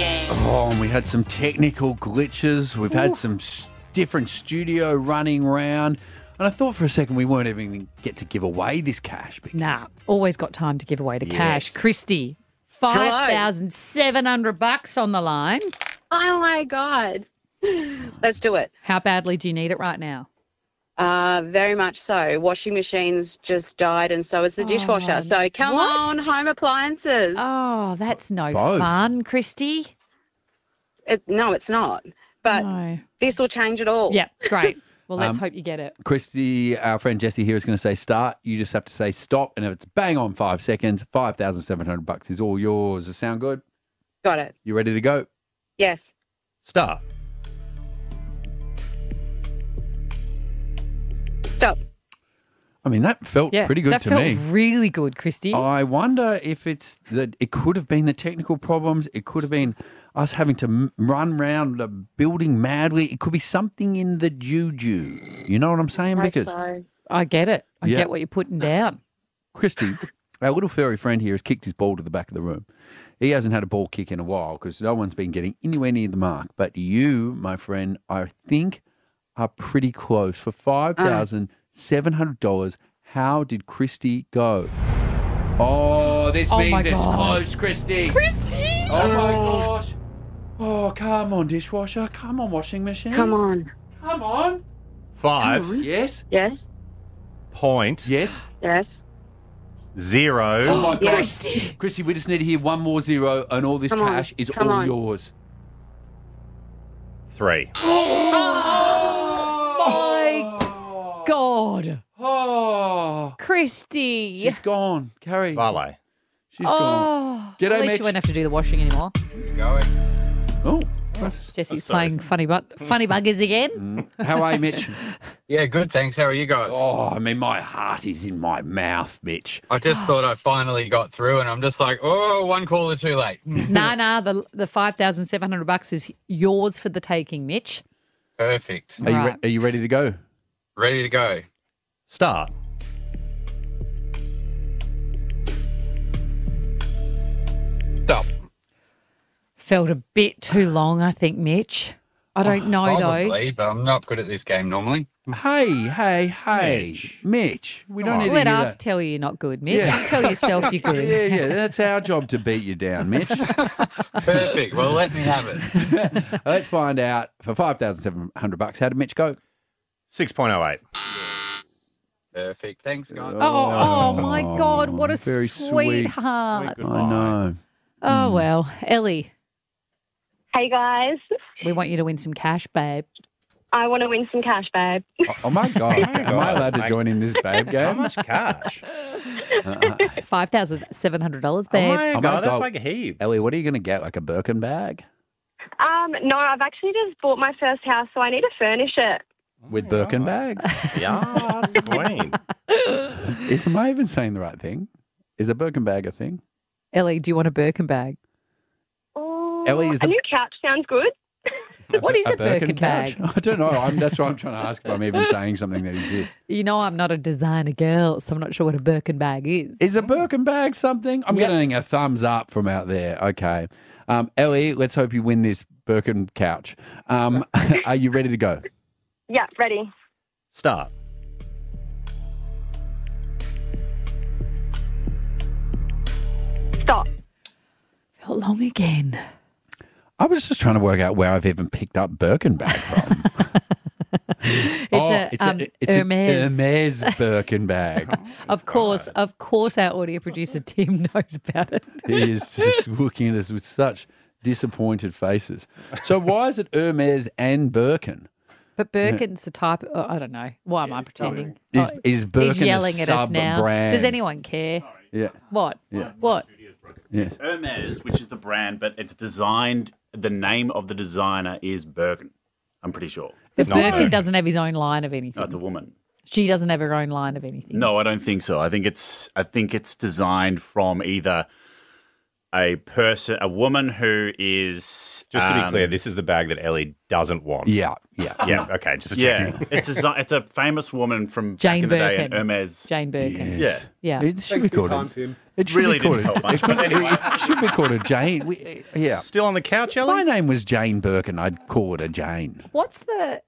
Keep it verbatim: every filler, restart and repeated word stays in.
game. Oh, and we had some technical glitches. We've had some s- different studio running around. And I thought for a second we weren't even going to get to give away this cash. Because, Nah, always got time to give away the Yes. cash. Christy, five thousand seven hundred bucks on the line. Oh, my God. Let's do it. How badly do you need it right now? Uh, very much so. Washing machines just died and so is the dishwasher. Oh, So come what? on, home appliances. Oh, that's no Both. fun, Christy. It, no, it's not. But No. this will change it all. Yeah, great. Well, let's Um, hope you get it. Christy, our friend Jessie here is going to say start. You just have to say stop. And if it's bang on five seconds, five thousand seven hundred bucks is all yours. Does it sound good? Got it. You ready to go? Yes. Start. Stop. I mean, that felt Yeah, pretty good that to felt me. really good, Christy. I wonder if it's that it could have been the technical problems. It could have been us having to m- run around the building madly. It could be something in the juju. You know what I'm saying? Hope Because so. I get it. I Yeah. get what you're putting down. Christy, our little furry friend here, has kicked his ball to the back of the room. He hasn't had a ball kick in a while because no one's been getting anywhere near the mark. But you, my friend, I think are pretty close. For five thousand seven hundred dollars, how did Christy go? Oh, this Oh my means it's God. close, Christy. Christy! Oh, my gosh. Oh, come on, dishwasher. Come on, washing machine. Come on. Come on. Five Yes. Yes. point Yes. Yes. zero. Oh, my God. Christy! Christy, we just need to hear one more zero, and all this Come on, cash is come all on. yours. Three. My God. Oh, Christy! she's gone. Carrie, Valet. she's gone. Oh, G'day, at least Mitch. you won't have to do the washing anymore. Oh, Jesse's sorry. playing funny but funny buggers again. how are you, Mitch? Yeah, good, thanks. How are you guys? Oh, I mean, my heart is in my mouth, Mitch. I just thought I finally got through, and I'm just like, oh, one caller too late. nah, nah. The the five thousand seven hundred bucks is yours for the taking, Mitch. Perfect. Are you re- Right. are you ready to go? Ready to go. Start. Stop. Felt a bit too long, I think, Mitch. I don't know though. Probably, but I'm not good at this game normally. Hey, hey, hey, Mitch. Mitch. We don't Come need on. to Let hear us that. tell you you're not good, Mitch. Yeah. You tell yourself you're good. Yeah, yeah, that's our job to beat you down, Mitch. Perfect. Well, let me have it. Let's find out for five thousand seven hundred bucks. How did Mitch go? Six point oh eight. Perfect. Thanks, guys. Oh, oh my God! What a Very sweet. sweetheart. Sweet. I know. Oh well, Ellie, Hey guys, we want you to win some cash, babe. I want to win some cash, babe. Oh, oh my God. Am I allowed to join in this babe How game? much cash? Uh, Five thousand seven hundred dollars, Oh babe. my Oh my God, that's God. like heaps. Ellie, what are you going to get? Like a Birkin bag Um, no, I've actually just bought my first house, so I need to furnish it. with Birkin bags? Yes, queen. Is, am I even saying the right thing? Is a Birkin bag a thing? Ellie, do you want a Birkin bag? Oh, Ellie is a a- new couch sounds good. What is a Birkin couch? bag? I don't know. I'm, that's why I'm trying to ask if I'm even saying something that exists. You know, I'm not a designer girl, so I'm not sure what a Birkin bag is. Is a Birkin bag something? I'm Yep. getting a thumbs up from out there. Okay. Um, Ellie, let's hope you win this Birkin couch. Um, are you ready to go? Yeah, ready. Start. Stop. Felt long again. I was just trying to work out where I've even picked up Birkin bag from. It's a, um, it's Hermes. a Hermes Birkin bag. Of course, of course, our audio producer Tim knows about it. He is just looking at us with such disappointed faces. So why is it Hermes and Birkin? But Birkin's the type. Oh, I don't know. Why am I pretending? Is, Oh, is Birkin he's yelling a at us now. sub-brand? Does anyone care? Yeah, What? Yeah. What? yes. Hermes, which is the brand, but it's designed, the name of the designer is Birkin. I'm pretty sure. But Not Birkin Birkin. doesn't have his own line of anything. No, it's a woman. She doesn't have her own line of anything. No, I don't think so. I think it's I think it's designed from either a person, a woman who is Just to be um, clear, this is the bag that Ellie doesn't want. Yeah, yeah. Yeah. Okay. Just Yeah, checking. it's a it's a famous woman from Jane back in the day, Birkin. in Hermes. Jane Birkin. Yeah. Yeah. It should be Thanks for your called time, a, Tim. It should Really be called didn't a, help much, it, but anyway. it should be called a Jane. We, yeah. Still on the couch, If my Ellie? name was Jane Birkin, I'd call it a Jane. What's the